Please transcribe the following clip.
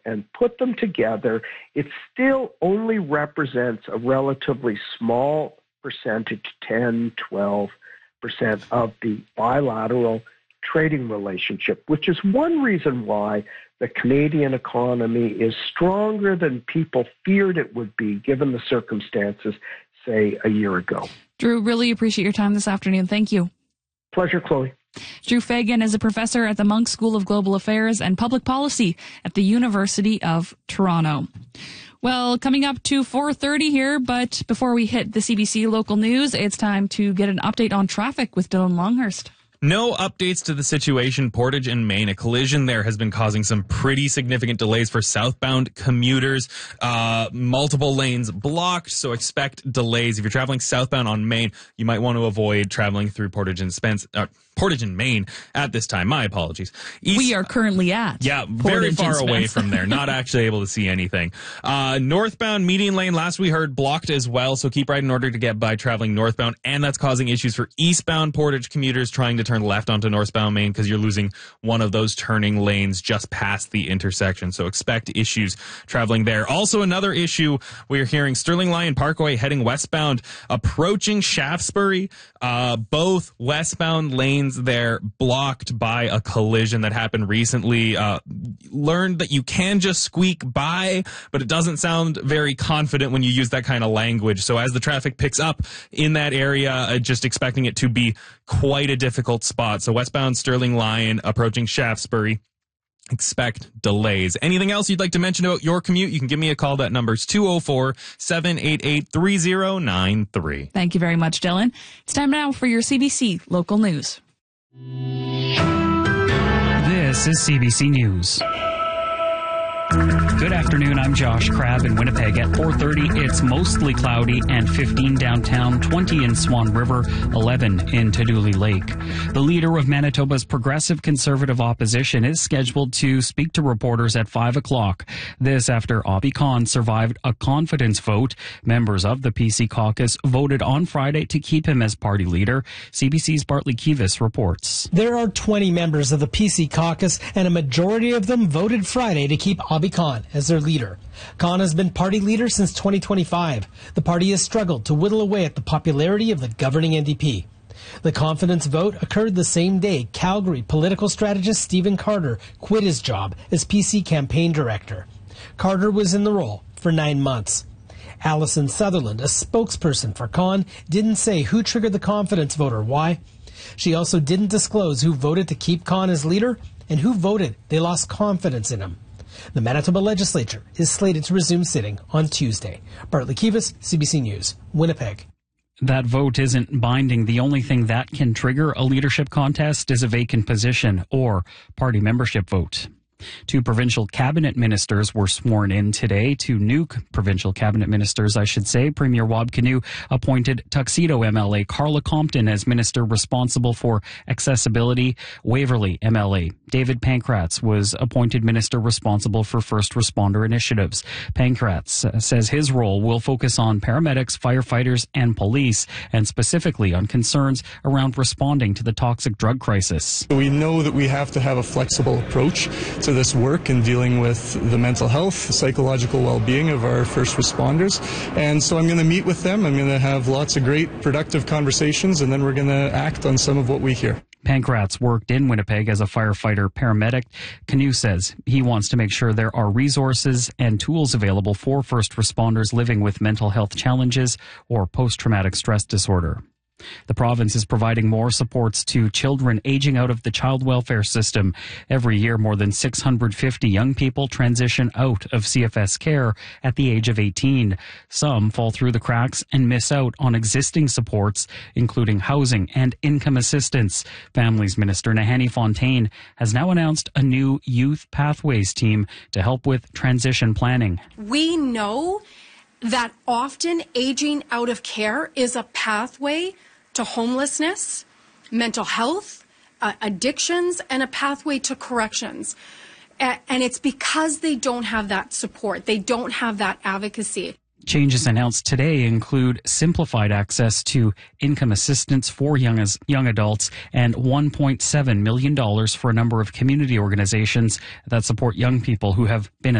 and put them together, it still only represents a relatively small percentage, 10, 12% of the bilateral trading relationship, which is one reason why the Canadian economy is stronger than people feared it would be, given the circumstances, say, a year ago. Drew, really appreciate your time this afternoon. Thank you. Pleasure, Chloe. Drew Fagan is a professor at the Munk School of Global Affairs and Public Policy at the University of Toronto. Well, coming up to 4:30 here, but before we hit the CBC local news, it's time to get an update on traffic with Dylan Longhurst. No updates to the situation. Portage in Maine, a collision there has been causing some pretty significant delays for southbound commuters. Multiple lanes blocked, so expect delays. If you're traveling southbound on Maine, you might want to avoid traveling through Portage in Maine at this time. My apologies. We are currently at. Yeah, very far away from there. Not actually able to see anything. Northbound median lane, last we heard, blocked as well, so keep right in order to get by traveling northbound, and that's causing issues for eastbound Portage commuters trying to turn left onto northbound Maine because you're losing one of those turning lanes just past the intersection, so expect issues traveling there. Also another issue, we're hearing Sterling Lyon Parkway heading westbound, approaching Shaftesbury, both westbound lanes there blocked by a collision that happened recently. Learned that you can just squeak by, but it doesn't sound very confident when you use that kind of language. So as the traffic picks up in that area, just expecting it to be quite a difficult spot. So westbound Sterling Lyon approaching Shaftesbury, expect delays. Anything else you'd like to mention about your commute? You can give me a call. That number's 204-788-3093. Thank you very much, Dylan. It's time now for your CBC local news. This is CBC News. Good afternoon, I'm Josh Crabb in Winnipeg. At 4:30, it's mostly cloudy and 15 downtown, 20 in Swan River, 11 in Tadoule Lake. The leader of Manitoba's Progressive Conservative Opposition is scheduled to speak to reporters at 5 o'clock. This after Abhi Khan survived a confidence vote. Members of the PC caucus voted on Friday to keep him as party leader. CBC's Bartley Kivas reports. There are 20 members of the PC caucus, and a majority of them voted Friday to keep Abhi Khan as their leader. Khan has been party leader since 2025. The party has struggled to whittle away at the popularity of the governing NDP. The confidence vote occurred the same day Calgary political strategist Stephen Carter quit his job as PC campaign director. Carter was in the role for 9 months. Alison Sutherland, a spokesperson for Khan, didn't say who triggered the confidence vote or why. She also didn't disclose who voted to keep Khan as leader and who voted they lost confidence in him. The Manitoba legislature is slated to resume sitting on Tuesday. Bartley Kivas, CBC News, Winnipeg. That vote isn't binding. The only thing that can trigger a leadership contest is a vacant position or party membership vote. 2 provincial cabinet ministers were sworn in today. 2 new provincial cabinet ministers, I should say. Premier Wab Kinew appointed Tuxedo MLA Carla Compton as minister responsible for accessibility. Waverley MLA David Pankratz was appointed minister responsible for first responder initiatives. Pankratz says his role will focus on paramedics, firefighters, and police, and specifically on concerns around responding to the toxic drug crisis. We know that we have to have a flexible approach to this work in dealing with the mental health, psychological well-being of our first responders. And so I'm going to meet with them. I'm going to have lots of great, productive conversations, and then we're going to act on some of what we hear. Pankratz worked in Winnipeg as a firefighter paramedic. Kinew says he wants to make sure there are resources and tools available for first responders living with mental health challenges or post-traumatic stress disorder. The province is providing more supports to children aging out of the child welfare system. Every year, more than 650 young people transition out of CFS care at the age of 18. Some fall through the cracks and miss out on existing supports, including housing and income assistance. Families Minister Nahanni Fontaine has now announced a new Youth Pathways team to help with transition planning. We know that often aging out of care is a pathway to homelessness, mental health, addictions, and a pathway to corrections. And it's because they don't have that support. They don't have that advocacy. Changes announced today include simplified access to income assistance for young adults and $1.7 million for a number of community organizations that support young people who have been